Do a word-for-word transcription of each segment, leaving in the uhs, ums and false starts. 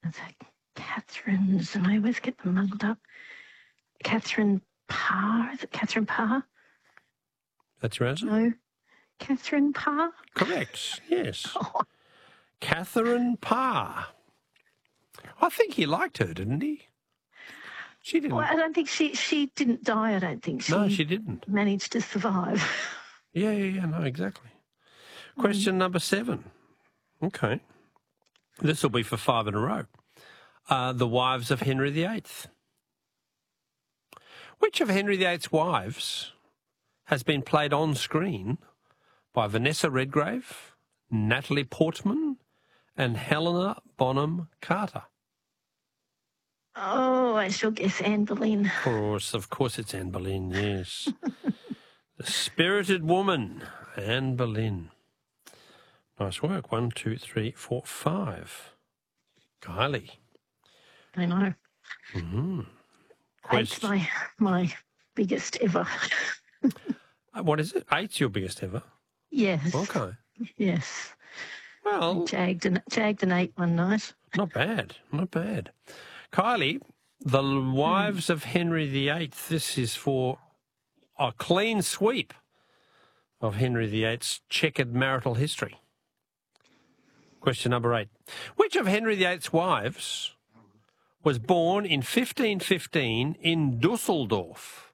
Is that Catherine's? And I always get them muddled up. Catherine Parr. Is it Catherine Parr? That's your answer? No. Catherine Parr? Correct, yes. Oh. Catherine Parr. I think he liked her, didn't he? She didn't. Well, I don't think she, she didn't die, I don't think. She no, she didn't. managed to survive. Yeah, yeah, yeah, no, exactly. Question mm. number seven. Okay. This will be for five in a row. Uh, the wives of Henry the Eighth. Which of Henry the Eighth's wives has been played on screen by Vanessa Redgrave, Natalie Portman, and Helena Bonham Carter? Oh, I shall guess Anne Boleyn. Of course, of course it's Anne Boleyn, yes. The spirited woman, Anne Boleyn. Nice work. One, two, three, four, five. Kylie. I know. Mm-hmm. Eight's my, my biggest ever. What is it? Eight's your biggest ever? Yes. Okay. Yes. Well, I jagged an, jagged an eight one night. Not bad, not bad. Kylie, the wives mm. of Henry the Eighth, this is for a clean sweep of Henry the Eighth's checkered marital history. Question number eight. Which of Henry the Eighth's wives was born in fifteen fifteen in Dusseldorf?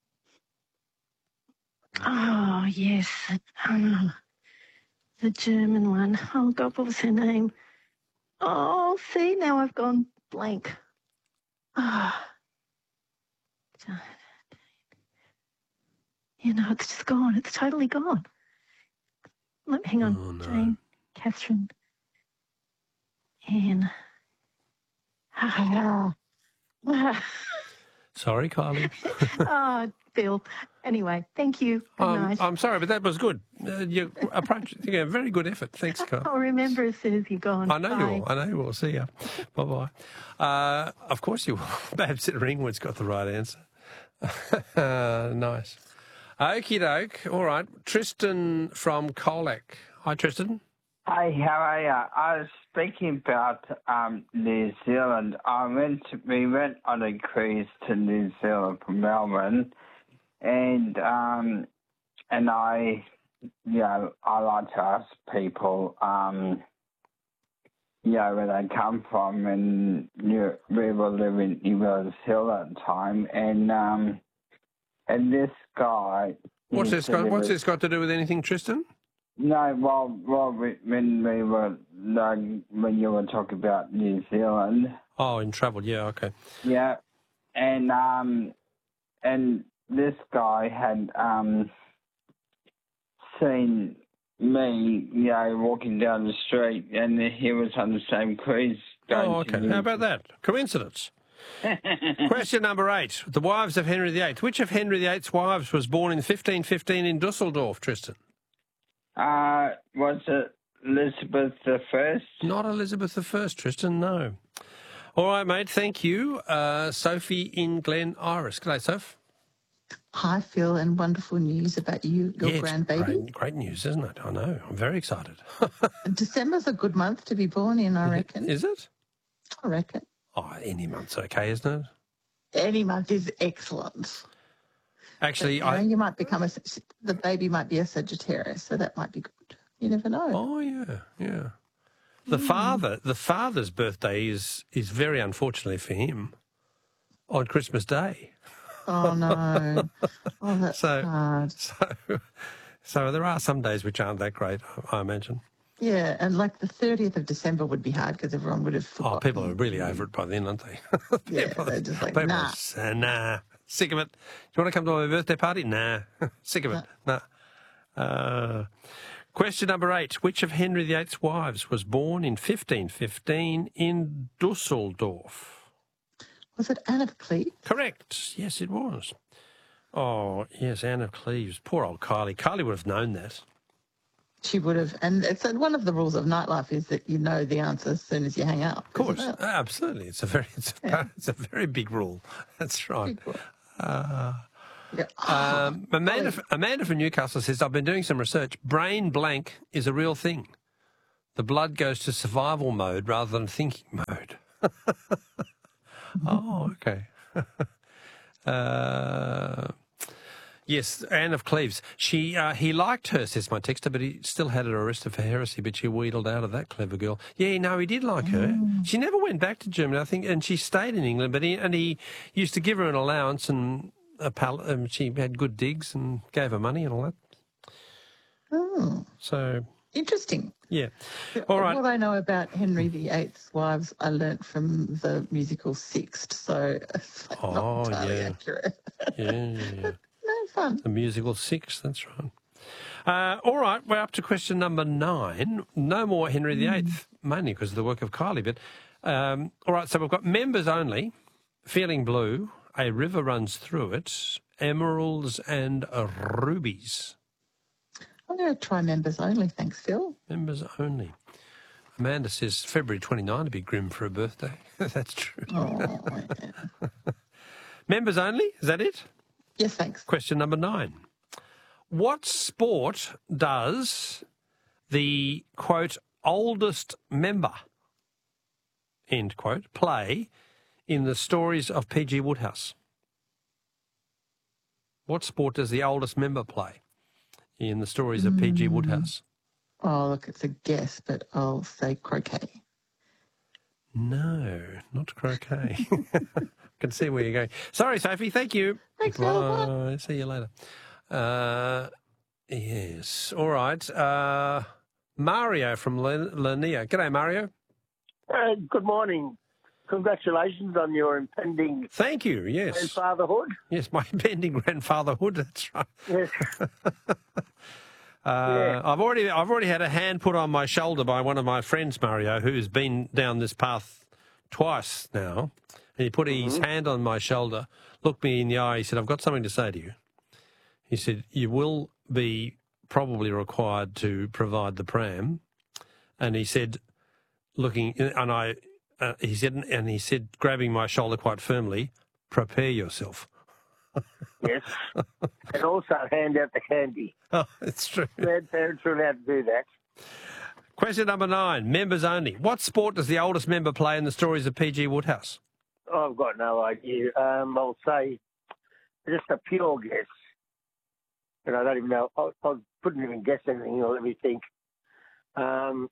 Oh, yes. Um, the German one. Oh, God, what was her name? Oh, see, now I've gone blank. Oh. You know, it's just gone. It's totally gone. Look, hang on. Oh, no. Jane, Catherine, Anne. Ah. Sorry, Kylie. Oh, Bill. Anyway, thank you. Good um, night. I'm sorry, but that was good. Uh, you approach, yeah, very good effort. Thanks, Kylie. I'll remember as soon as you're gone. I know Bye. you will. I know you will. See ya. Bye-bye. Uh, of course you will. Babs at Ringwood's got the right answer. Nice. Okie doke. All right. Tristan from Colac. Hi, Tristan. Hi, how are you? I was speaking about um, New Zealand. I went to, we went on a cruise to New Zealand from Melbourne, and um, and I, you know, I like to ask people, um, you know, where they come from, and you know, we were living in New Zealand at the time, and um, and this guy. What's this got? What's this got to do with anything, Tristan? No, well, well, when we were, like, when you were talking about New Zealand. Oh, in travel, yeah, okay. Yeah, and um, and this guy had um seen me, you know, walking down the street, and he was on the same cruise. Oh, okay. How about that? Coincidence. Question number eight. The wives of Henry the Eighth. Which of Henry the Eighth's wives was born in fifteen fifteen in Dusseldorf, Tristan? Uh, was it Elizabeth the First? Not Elizabeth the First, Tristan, no. All right, mate, thank you. Uh, Sophie in Glen Iris. G'day, Soph. Hi, Phil, and wonderful news about you, your yeah, grandbaby. Great, great news, isn't it? I know. I'm very excited. December's a good month to be born in, I reckon. Is it? I reckon. Oh, any month's okay, isn't it? Any month is excellent. Actually, but, you I... know, you might become a... The baby might be a Sagittarius, so that might be good. You never know. Oh, yeah, yeah. The mm. father, the father's birthday is, is very unfortunately for him on Christmas Day. Oh, no. Oh, that's so, hard. So, so there are some days which aren't that great, I imagine. Yeah, and like the thirtieth of December would be hard because everyone would have forgotten. Oh, people are really over it by then, aren't they? Yeah, they're just like, people nah. Are, nah. Sick of it. Do you want to come to my birthday party? Nah. Sick of it. Nah. Uh, question number eight. Which of Henry the Eighth's wives was born in fifteen fifteen in Dusseldorf? Was it Anne of Cleves? Correct. Yes, it was. Oh, yes, Anne of Cleves. Poor old Kylie. Kylie would have known that. She would have. And it's one of the rules of nightlife is that you know the answer as soon as you hang up. Of course. It? Absolutely. It's a very it's a, yeah. it's a very big rule. That's right. Uh, yeah. um, Amanda, Amanda from Newcastle says, I've been doing some research. Brain blank is a real thing. The blood goes to survival mode rather than thinking mode. Oh, okay. uh, yes, Anne of Cleves. She, uh, he liked her, says my texter, but he still had her arrested for heresy, but she wheedled out of that clever girl. Yeah, no, he did like her. She never went back to Germany, I think, and she stayed in England, but he, and he used to give her an allowance, and a pal- um, she had good digs and gave her money and all that. Oh, So, interesting. yeah. All right. What I know about Henry the Eighth's wives, I learnt from the musical Sixth, so it's like Oh, not entirely yeah. accurate. Yeah, yeah, yeah. No fun. The musical Six, that's right. Uh, all right, we're up to question number nine. No more Henry the Eighth, mainly because of the work of Kylie. But um, all right, so we've got members only, Feeling Blue, A River Runs Through It, Emeralds and Rubies. I'm going to try members only, thanks, Phil. Members only. Amanda says February twenty-ninth to be grim for her birthday. That's true. Oh, yeah. Members only, is that it? Yes, thanks. Question number nine. What sport does the, quote, oldest member, end quote, play in the stories of P G Wodehouse? What sport does the oldest member play in the stories of P G Wodehouse? Oh, look, it's a guess, but I'll say croquet. No, not croquet. I can see where you're going. Sorry, Sophie. Thanks, you. Thanks, Phil. Bye. See you later. Uh, yes. All right. Uh, Mario from Lania. G'day, Mario. Uh, good morning. Congratulations on your impending Thank you. Yes. grandfatherhood. Yes, my impending grandfatherhood. That's right. Yes. Uh, I've already I've already had a hand put on my shoulder by one of my friends, Mario, who's been down this path twice now. And he put his hand on my shoulder, looked me in the eye. He said, "I've got something to say to you." He said, "You will be probably required to provide the pram." And he said, looking, and I, uh, he said, and he said, grabbing my shoulder quite firmly, "Prepare yourself." Yes. And also hand out the candy. Oh, it's true. Grandparents are allowed to do that. Question number nine, members only. What sport does the oldest member play in the stories of P G Wodehouse? I've got no idea. Um, I'll say just a pure guess. And I don't even know. I, I couldn't even guess anything. Let me think. Um,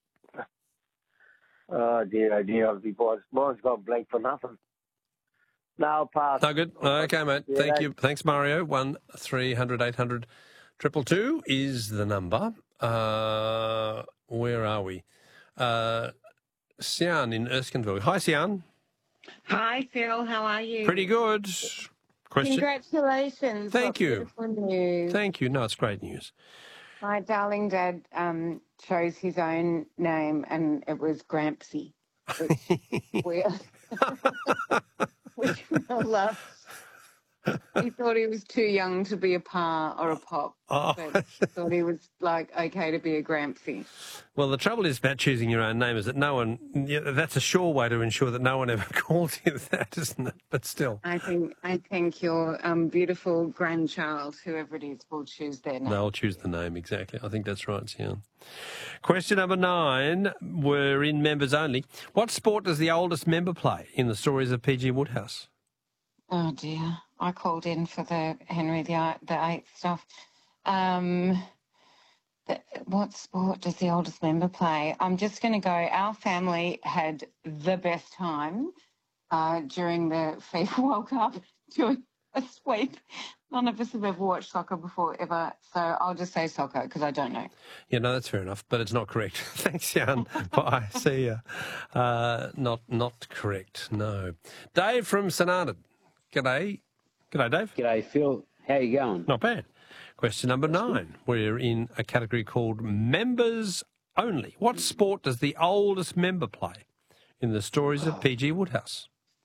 oh, dear, oh, dear. I've been, mine's gone blank for nothing. No, I'll pass. No good. Okay, mate. Yeah, Thank that- you. Thanks, Mario. One three hundred eight hundred triple two is the number. Uh, where are we? Uh, Sian in Erskineville. Hi, Sian. Hi, Phil. How are you? Pretty good. Question. Congratulations. Thank What you. beautiful news. Thank you. No, it's great news. My darling dad um, chose his own name, and it was Grampsy, which we which we all love. He thought he was too young to be a Pa or a Pop, Oh. but thought he was like okay to be a Grampsy. Well, the trouble is about choosing your own name is that no one, yeah, that's a sure way to ensure that no one ever calls you that, isn't it? But still. I think I think your um, beautiful grandchild, whoever it is, will choose their name. They'll choose the name, exactly. I think that's right, Sian. Question number nine. We're in members only. What sport does the oldest member play in the stories of P G Wodehouse? Oh dear, I called in for the Henry the the Eighth stuff. Um, the, what sport does the oldest member play? I'm just going to go. Our family had the best time uh, during the FIFA World Cup doing a sweep. None of us have ever watched soccer before, ever. So I'll just say soccer because I don't know. Yeah, no, that's fair enough, but it's not correct. Thanks, Jan. Bye. See ya. Uh, not, not correct, no. Dave from St Arnaud. G'day. G'day, Dave. G'day, Phil. How you going? Not bad. Question number nine. We're in a category called members only. What sport does the oldest member play in the stories of P G Wodehouse?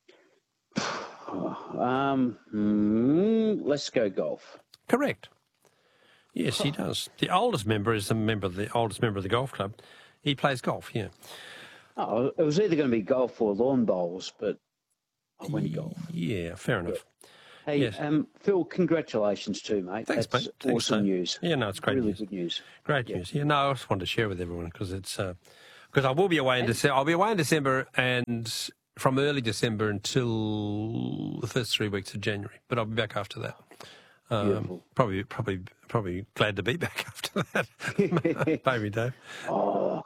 Um, mm, let's go golf. Correct. Yes, he does. The oldest member is the member of the oldest member of the golf club. He plays golf, yeah. Oh, it was either going to be golf or lawn bowls, but I went golf. Yeah, fair enough. Hey, Yes. um, Phil, congratulations too, mate. Thanks, That's mate. Thanks, awesome mate. news. Yeah, no, it's great really news. good news. Great Yeah. news. Yeah, no, I just wanted to share with everyone because it's uh, Because I will be away in December. I'll be away in December and from early December until the first three weeks of January. But I'll be back after that. Um, probably, probably, probably glad to be back after that. Maybe, Dave. Oh.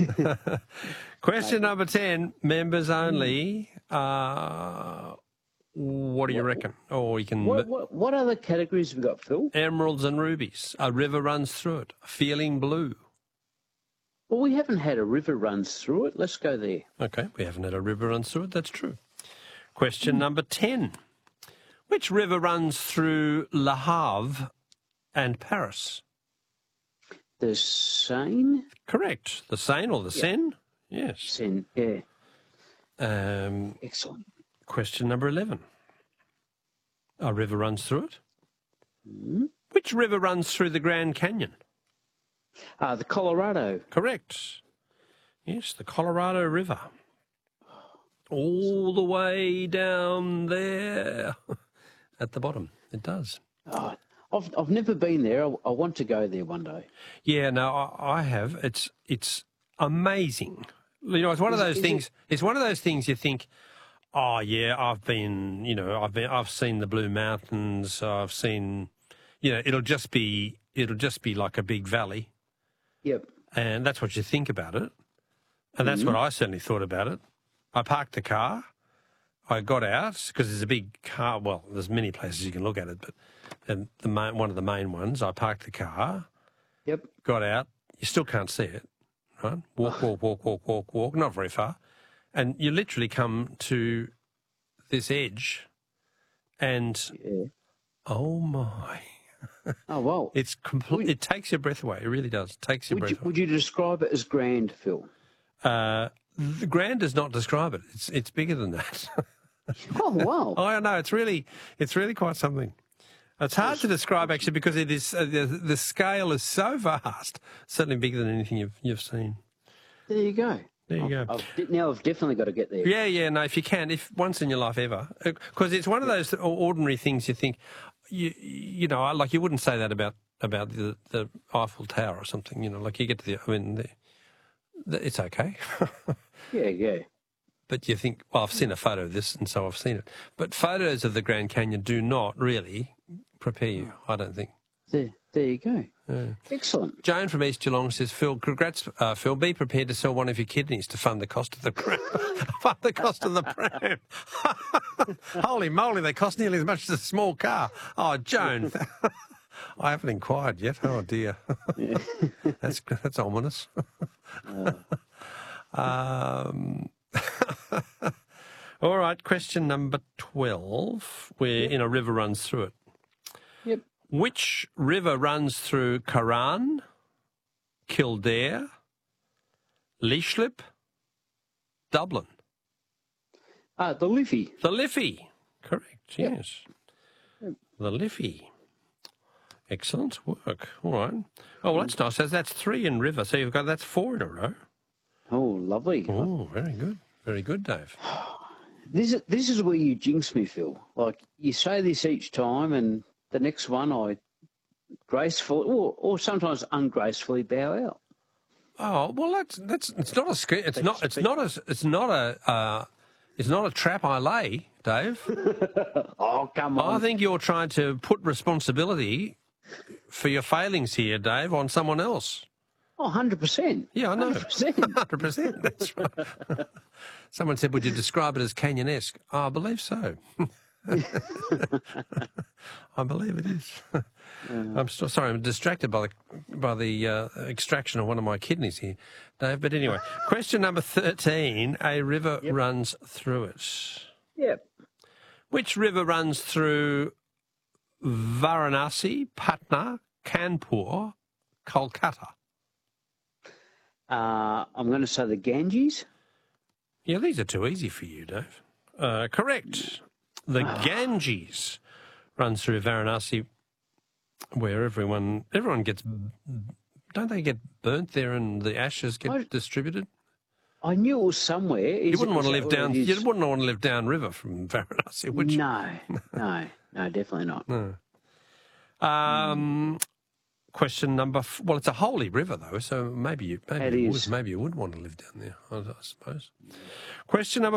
Question number ten, members only. Uh, what do you reckon? Or you can... What, what, what other categories have we got, Phil? Emeralds and rubies. A river runs through it. Feeling blue. Well, we haven't had a river runs through it. Let's go there. Okay, we haven't had a river run through it. That's true. Question number ten. Which river runs through Le Havre and Paris? The Seine? Correct. The Seine or the Yeah. Seine? Yes. Seine, yeah. Um, Excellent. question number eleven. A river runs through it. Mm-hmm. Which river runs through the Grand Canyon? Uh, the Colorado. Correct. Yes, the Colorado River. All the way down there at the bottom. It does. Oh, I've, I've never been there. I, I want to go there one day. Yeah, no, I, I have. It's it's amazing. You know, it's one of Is- those is things. it- It's one of those things you think, oh yeah, I've been, you know, I've been, I've seen the Blue Mountains. I've seen, you know, it'll just be, it'll just be like a big valley, Yep. and that's what you think about it, and that's Mhm. what I certainly thought about it. I parked the car. I got out because there's a big car. Well, there's many places you can look at it, but and the main, one of the main ones, I parked the car. Yep. Got out. You still can't see it, right? Walk, walk, walk, walk, walk, walk. Not very far, and you literally come to this edge, and Yeah. oh my, Oh, well. it's complete. It takes your breath away. It really does. It takes your Would breath you, away. would you describe it as grand, Phil? Uh, the grand does not describe it. It's it's bigger than that. Oh, wow. Oh no, it's really it's really quite something. It's hard to describe actually because it is uh, the, the scale is so vast, certainly bigger than anything you've you've seen. There you go. There you go. I've, I've, now I've definitely got to get there. Yeah, yeah, no, if you can, if once in your life ever, because it's one of those ordinary things you think, you you know, like you wouldn't say that about about the the Eiffel Tower or something, you know, like you get to the, I mean, the, the, it's okay. Yeah, yeah. But you think, well, I've seen a photo of this, and so I've seen it. But photos of the Grand Canyon do not really prepare you, I don't think. There, there you go. Yeah. Excellent. Joan from East Geelong says, Phil, congrats, uh, Phil. Be prepared to sell one of your kidneys to fund the cost of the pram. fund the cost of the pram. Holy moly, they cost nearly as much as a small car. Oh, Joan, I haven't inquired yet. Oh dear, that's that's ominous. um. All right, question number twelve. Where in a river runs through it. Yep. Which river runs through Curran, Kildare, Leashlip, Dublin? Ah, the Liffey. The Liffey. Correct, Yep. yes. The Liffey. Excellent work. All right. Oh, well, that's nice. That's, that's three in river, so you've got, that's four in a row. Oh, lovely. Oh, very good. Very good, Dave. This is this is where you jinx me, Phil. Like you say this each time, and the next one I gracefully, or, or sometimes ungracefully, bow out. Oh well, that's that's it's not a sk- it's not it's not a it's not a uh, it's not a trap I lay, Dave. Oh, come on! I think you're trying to put responsibility for your failings here, Dave, on someone else. Oh, one hundred percent. Yeah, I know. one hundred percent. one hundred percent, that's right. Someone said, would you describe it as Canyon-esque? Oh, I believe so. I believe it is. I'm so, sorry, I'm distracted by the by the uh, extraction of one of my kidneys here, Dave. But anyway, question number thirteen, a river Yep. runs through it. Yep. Which river runs through Varanasi, Patna, Kanpur, Kolkata? Uh, I'm going to say the Ganges. Yeah, these are too easy for you, Dave. Uh, correct. The Ganges runs through Varanasi, where everyone everyone gets, don't they get burnt there and the ashes get I- distributed? I knew it was somewhere. Is You wouldn't it- want to is live that where down. it is? You wouldn't want to live downriver from Varanasi, would you? No, no, no, definitely not. No. Um, Question number, f- well, it's a holy river, though, so maybe you, maybe It you is. would, maybe you would want to live down there, I, I suppose. Question number